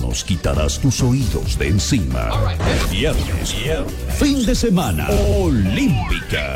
nos quitarás tus oídos de encima. Viernes, fin de semana, Olímpica.